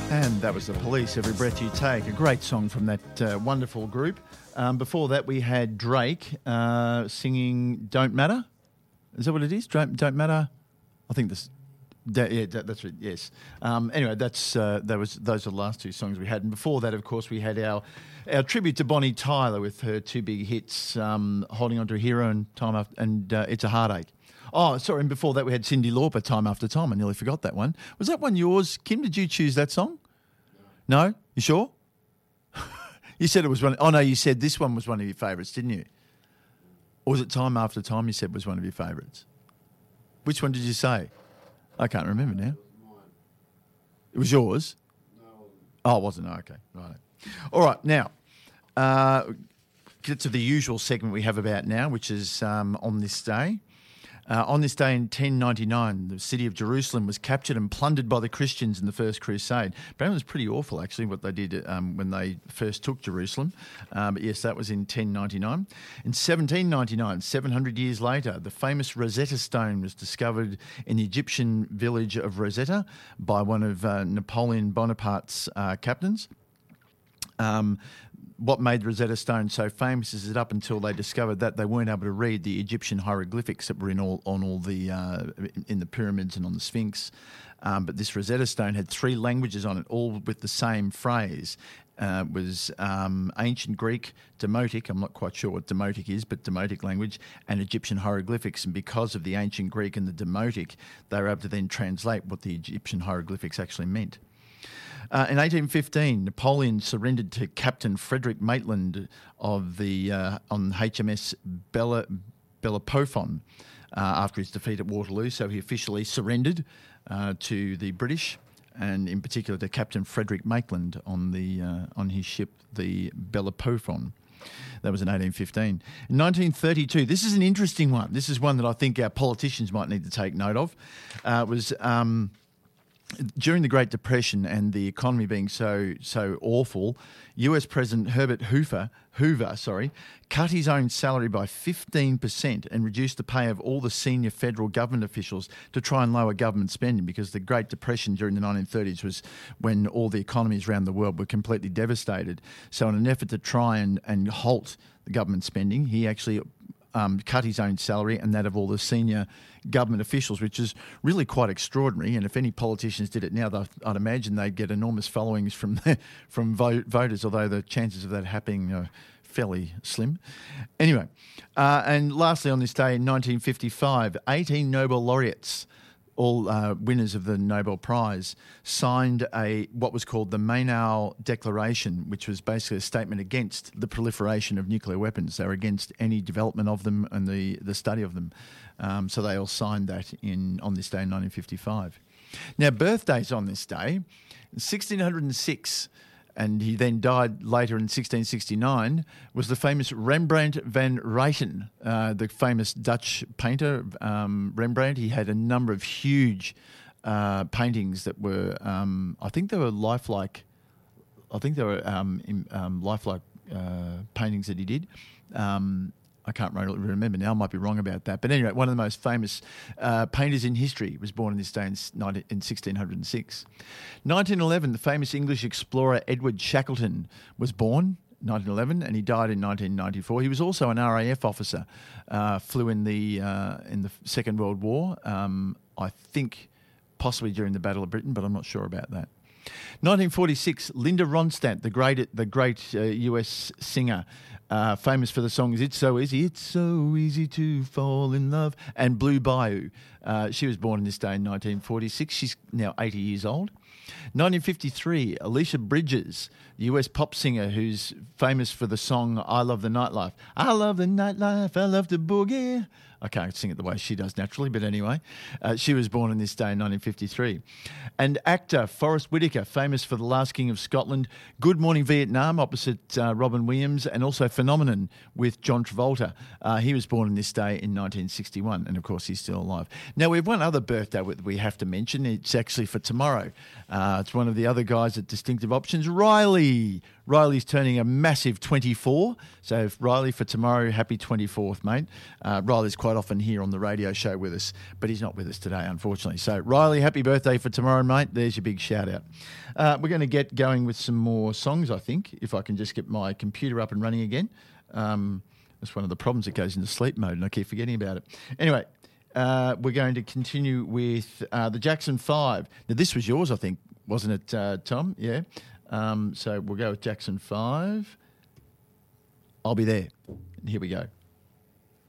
And that was The Police, Every Breath You Take, a great song from that wonderful group. Before that, we had Drake singing Don't Matter. Is that what it is? Don't Matter? I think this... that's it, yes. Anyway, those are the last two songs we had. And before that, of course, we had our tribute to Bonnie Tyler with her two big hits, Holding On to a Hero and It's a Heartache. Oh, sorry, and before that we had Cyndi Lauper, Time After Time. I nearly forgot that one. Was that one yours, Kim? Did you choose that song? No? You sure? You said it was one... Oh, no, you said this one was one of your favourites, didn't you? Or was it Time After Time you said was one of your favourites? Which one did you say? I can't remember now. It was yours? No, it wasn't. Oh, it wasn't? Oh, okay. Right. All right, now, get to the usual segment we have about now, which is On This Day. On this day in 1099, the city of Jerusalem was captured and plundered by the Christians in the First Crusade. Apparently it was pretty awful, actually, what they did when they first took Jerusalem. But yes, that was in 1099. In 1799, 700 years later, the famous Rosetta Stone was discovered in the Egyptian village of Rosetta by one of Napoleon Bonaparte's captains. What made the Rosetta Stone so famous is that up until they discovered that, they weren't able to read the Egyptian hieroglyphics that were in the pyramids and on the Sphinx. But this Rosetta Stone had three languages on it, all with the same phrase. It was ancient Greek, Demotic, I'm not quite sure what Demotic is, but Demotic language, and Egyptian hieroglyphics. And because of the ancient Greek and the Demotic, they were able to then translate what the Egyptian hieroglyphics actually meant. In 1815, Napoleon surrendered to Captain Frederick Maitland on HMS Bellepophon after his defeat at Waterloo. So he officially surrendered to the British, and in particular to Captain Frederick Maitland on his ship, the Bellepophon. That was in 1815. In 1932, this is an interesting one. This is one that I think our politicians might need to take note of. It was... during the Great Depression and the economy being so awful, US President Herbert Hoover cut his own salary by 15% and reduced the pay of all the senior federal government officials to try and lower government spending, because the Great Depression during the 1930s was when all the economies around the world were completely devastated. So in an effort to try and halt the government spending, he actually cut his own salary and that of all the senior government officials, which is really quite extraordinary. And if any politicians did it now, I'd imagine they'd get enormous followings from voters, although the chances of that happening are fairly slim. Anyway, and lastly on this day in 1955, 18 Nobel laureates, all winners of the Nobel Prize, signed what was called the Mainau Declaration, which was basically a statement against the proliferation of nuclear weapons. They were against any development of them and the study of them. So they all signed that on this day in 1955. Now, birthdays on this day, 1606, and he then died later in 1669, was the famous Rembrandt van Ruyten, the famous Dutch painter, Rembrandt. He had a number of huge paintings that were, I think they were lifelike paintings that he did. I can't really remember now. I might be wrong about that. But anyway, one of the most famous painters in history was born on this day in 1606. 1911, the famous English explorer Edward Shackleton was born, 1911, and he died in 1994. He was also an RAF officer, flew in the Second World War, I think possibly during the Battle of Britain, but I'm not sure about that. 1946, Linda Ronstadt, the great US singer, famous for the songs It's So Easy to Fall in Love, and Blue Bayou. She was born on this day in 1946. She's now 80 years old. 1953, Alicia Bridges, the US pop singer who's famous for the song I Love the Nightlife. I love the nightlife, I love the boogie. I can't sing it the way she does naturally, but anyway, she was born on this day in 1953. And actor Forrest Whitaker, famous for The Last King of Scotland, Good Morning Vietnam opposite Robin Williams, and also Phenomenon with John Travolta. He was born on this day in 1961, and of course he's still alive. Now we have one other birthday we have to mention. It's actually for tomorrow. It's one of the other guys at Distinctive Options, Riley. Riley's turning a massive 24. So Riley, for tomorrow, happy 24th, mate. Riley's quite quite often here on the radio show with us, but he's not with us today, unfortunately. So, Riley, happy birthday for tomorrow, mate. There's your big shout-out. We're going to get going with some more songs, I think, if I can just get my computer up and running again. That's one of the problems. It goes into sleep mode, and I keep forgetting about it. Anyway, we're going to continue with the Jackson 5. Now, this was yours, I think, wasn't it, Tom? Yeah. So we'll go with Jackson 5. I'll be there. Here we go.